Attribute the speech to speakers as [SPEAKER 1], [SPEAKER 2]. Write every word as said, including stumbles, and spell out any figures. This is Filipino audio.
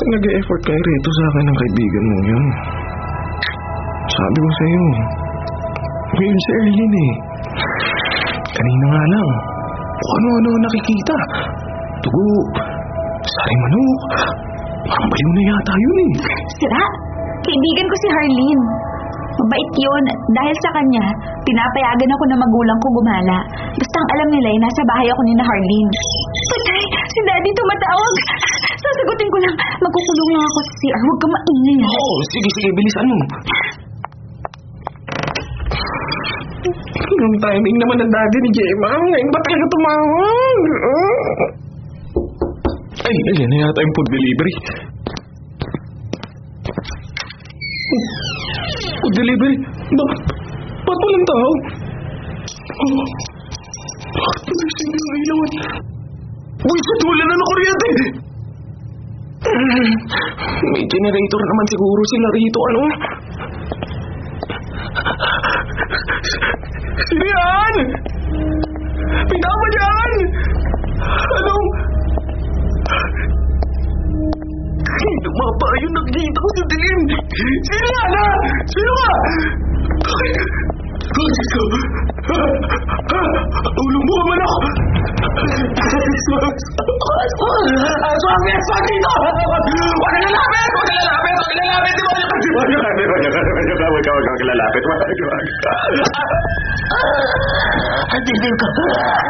[SPEAKER 1] nag-e-effort kayo rito sa akin ng kaibigan mo yun. Sabi ko sa'yo, ngayon si Erlyn eh. Kanina nga lang, kung ano-ano nakikita. Tugo, saring manok. Parang baliw na yata yun eh.
[SPEAKER 2] Sira, kaibigan ko si Harleen. Mabait yun. Dahil sa kanya, pinapayagan ako na magulang ko gumala. Basta ang alam nila ay nasa bahay ako ni na Harleen. Patay, si Daddy tumatawag. Sasagutin ko lang. Magkukulong lang ako sa C R. Huwag ka maingay.
[SPEAKER 1] Oo, sige, sige, bilisan mo. Ang timing naman ng daddy ni Gemma. Ngayon ba tayo tumawag? Ay, ayan na yata yung food delivery. Food delivery? Bakit? Ba't walang tao? Oh, bakit pa nasin yung ilawan? Uy, wala na ng kuryente! May generator naman siguro sila rito, ano? Sino yan? Pinama yan! Anong... Lumapa yung nakikita ko sa dilim! Sino yan, ha? Sino ka? Bakit? Bakit ka? Ulong mo naman ako! Swag! Swag dito! Huwag na lalapit! Huwag na lalapit! Huwag na lalapit! Huwag na lalapit! Huwag na lalapit! Huwag na lalapit! Huwag na lalapit! Huwag na lalapit! Huwag na lalapit! Ang dilim ka!